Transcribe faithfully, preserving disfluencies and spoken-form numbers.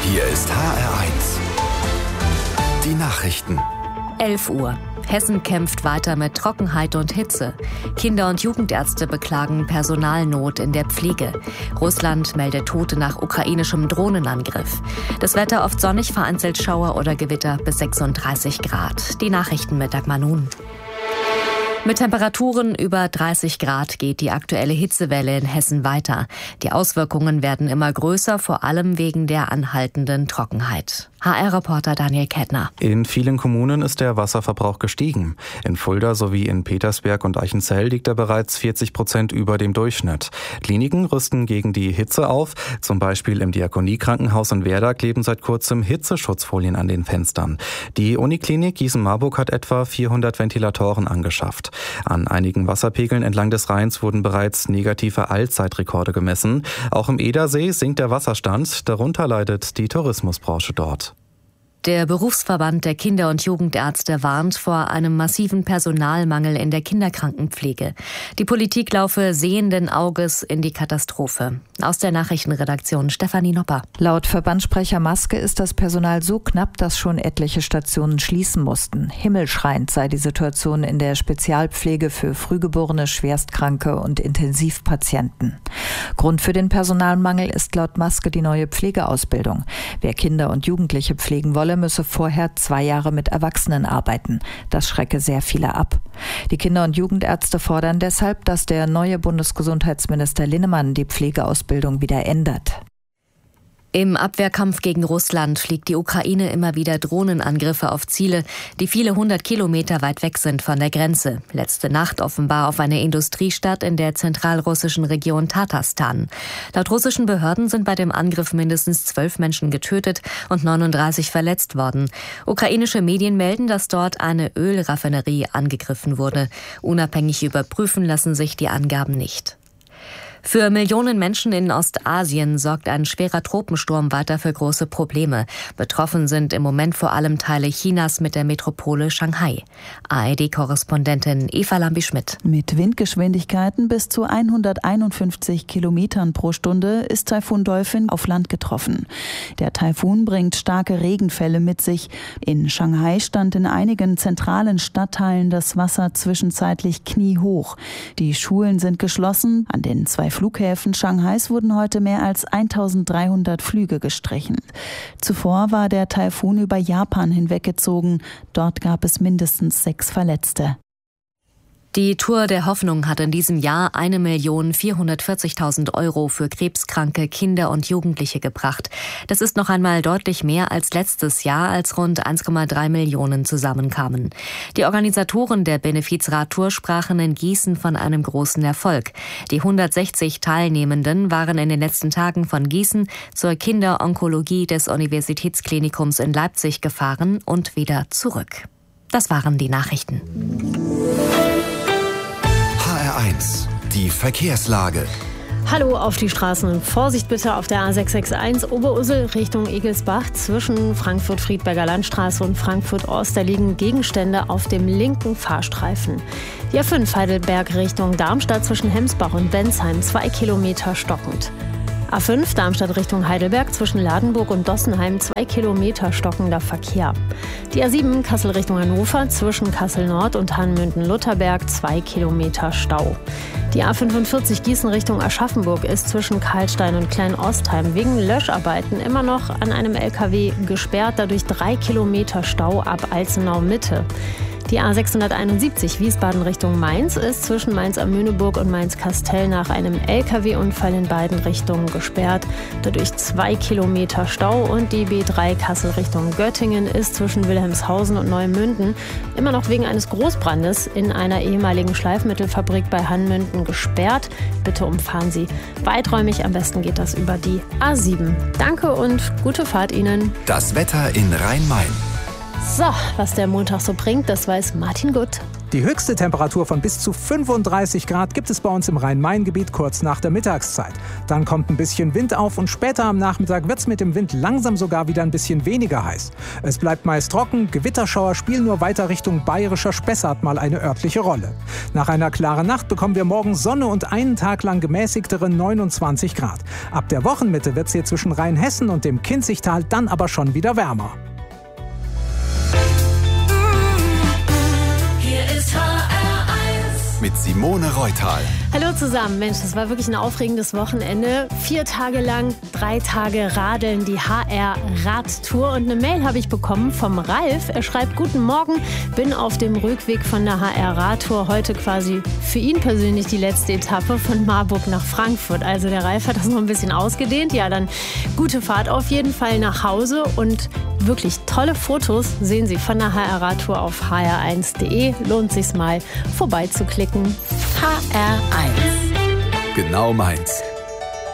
Hier ist H R eins. Die Nachrichten. elf Uhr. Hessen kämpft weiter mit Trockenheit und Hitze. Kinder- und Jugendärzte beklagen Personalnot in der Pflege. Russland meldet Tote nach ukrainischem Drohnenangriff. Das Wetter oft sonnig, vereinzelt Schauer oder Gewitter bis sechsunddreißig Grad. Die Nachrichten mit Dagmar Nun. Mit Temperaturen über dreißig Grad geht die aktuelle Hitzewelle in Hessen weiter. Die Auswirkungen werden immer größer, vor allem wegen der anhaltenden Trockenheit. H R-Reporter Daniel Kettner. In vielen Kommunen ist der Wasserverbrauch gestiegen. In Fulda sowie in Petersberg und Eichenzell liegt er bereits vierzig Prozent über dem Durchschnitt. Kliniken rüsten gegen die Hitze auf. Zum Beispiel im Diakoniekrankenhaus in Werder kleben seit kurzem Hitzeschutzfolien an den Fenstern. Die Uniklinik Gießen-Marburg hat etwa vierhundert Ventilatoren angeschafft. An einigen Wasserpegeln entlang des Rheins wurden bereits negative Allzeitrekorde gemessen. Auch im Edersee sinkt der Wasserstand. Darunter leidet die Tourismusbranche dort. Der Berufsverband der Kinder- und Jugendärzte warnt vor einem massiven Personalmangel in der Kinderkrankenpflege. Die Politik laufe sehenden Auges in die Katastrophe. Aus der Nachrichtenredaktion Stefanie Nopper. Laut Verbandssprecher Maske ist das Personal so knapp, dass schon etliche Stationen schließen mussten. Himmelschreiend sei die Situation in der Spezialpflege für Frühgeborene, Schwerstkranke und Intensivpatienten. Grund für den Personalmangel ist laut Maske die neue Pflegeausbildung. Wer Kinder und Jugendliche pflegen wolle, müsse vorher zwei Jahre mit Erwachsenen arbeiten. Das schrecke sehr viele ab. Die Kinder- und Jugendärzte fordern deshalb, dass der neue Bundesgesundheitsminister Linnemann die Pflegeausbildung wieder ändert. Im Abwehrkampf gegen Russland fliegt die Ukraine immer wieder Drohnenangriffe auf Ziele, die viele hundert Kilometer weit weg sind von der Grenze. Letzte Nacht offenbar auf eine Industriestadt in der zentralrussischen Region Tatarstan. Laut russischen Behörden sind bei dem Angriff mindestens zwölf Menschen getötet und neununddreißig verletzt worden. Ukrainische Medien melden, dass dort eine Ölraffinerie angegriffen wurde. Unabhängig überprüfen lassen sich die Angaben nicht. Für Millionen Menschen in Ostasien sorgt ein schwerer Tropensturm weiter für große Probleme. Betroffen sind im Moment vor allem Teile Chinas mit der Metropole Shanghai. A R D-Korrespondentin Eva Lambi-Schmidt. Mit Windgeschwindigkeiten bis zu hunderteinundfünfzig Kilometern pro Stunde ist Taifun Dolphin auf Land getroffen. Der Taifun bringt starke Regenfälle mit sich. In Shanghai stand in einigen zentralen Stadtteilen das Wasser zwischenzeitlich kniehoch. Die Schulen sind geschlossen. An den zwei Flughäfen Shanghais wurden heute mehr als eintausenddreihundert Flüge gestrichen. Zuvor war der Taifun über Japan hinweggezogen. Dort gab es mindestens sechs Verletzte. Die Tour der Hoffnung hat in diesem Jahr eine Million vierhundertvierzigtausend Euro für krebskranke Kinder und Jugendliche gebracht. Das ist noch einmal deutlich mehr als letztes Jahr, als rund eins Komma drei Millionen zusammenkamen. Die Organisatoren der Benefizradtour sprachen in Gießen von einem großen Erfolg. Die hundertsechzig Teilnehmenden waren in den letzten Tagen von Gießen zur Kinderonkologie des Universitätsklinikums in Leipzig gefahren und wieder zurück. Das waren die Nachrichten. H R eins. Die Verkehrslage. Hallo auf die Straßen. Vorsicht bitte auf der A sechs sechs eins Oberursel Richtung Egelsbach. Zwischen Frankfurt-Friedberger Landstraße und Frankfurt-Ost, da liegen Gegenstände auf dem linken Fahrstreifen. Die A fünf Heidelberg Richtung Darmstadt zwischen Hemsbach und Bensheim, zwei Kilometer stockend. A fünf Darmstadt Richtung Heidelberg zwischen Ladenburg und Dossenheim, zwei Kilometer stockender Verkehr. Die A sieben Kassel Richtung Hannover zwischen Kassel Nord und Hanmünden-Lutherberg, zwei Kilometer Stau. Die A fünfundvierzig Gießen Richtung Aschaffenburg ist zwischen Karlstein und Kleinostheim wegen Löscharbeiten immer noch an einem L K W gesperrt, dadurch drei Kilometer Stau ab Alzenau Mitte. Die A sechshunderteinundsiebzig Wiesbaden Richtung Mainz ist zwischen Mainz am Möhneburg und Mainz-Kastel nach einem L K W-Unfall in beiden Richtungen gesperrt. Dadurch zwei Kilometer Stau und die B drei Kassel Richtung Göttingen ist zwischen Wilhelmshausen und Neumünden immer noch wegen eines Großbrandes in einer ehemaligen Schleifmittelfabrik bei Hanmünden gesperrt. Bitte umfahren Sie weiträumig. Am besten geht das über die A sieben. Danke und gute Fahrt Ihnen. Das Wetter in Rhein-Main. So, was der Montag so bringt, das weiß Martin Gutt. Die höchste Temperatur von bis zu fünfunddreißig Grad gibt es bei uns im Rhein-Main-Gebiet kurz nach der Mittagszeit. Dann kommt ein bisschen Wind auf und später am Nachmittag wird es mit dem Wind langsam sogar wieder ein bisschen weniger heiß. Es bleibt meist trocken, Gewitterschauer spielen nur weiter Richtung bayerischer Spessart mal eine örtliche Rolle. Nach einer klaren Nacht bekommen wir morgen Sonne und einen Tag lang gemäßigtere neunundzwanzig Grad. Ab der Wochenmitte wird es hier zwischen Rheinhessen und dem Kinzigtal dann aber schon wieder wärmer. Mit Simone Reutal. Hallo zusammen. Mensch, das war wirklich ein aufregendes Wochenende. Vier Tage lang, drei Tage radeln, die H R-Radtour. Und eine Mail habe ich bekommen vom Ralf. Er schreibt, guten Morgen, bin auf dem Rückweg von der H R-Radtour. Heute quasi für ihn persönlich die letzte Etappe von Marburg nach Frankfurt. Also der Ralf hat das noch ein bisschen ausgedehnt. Ja, dann gute Fahrt auf jeden Fall nach Hause. Und wirklich tolle Fotos sehen Sie von der H R-Radtour auf h r eins punkt de. Lohnt sich's mal vorbeizuklicken. H R eins. Genau meins.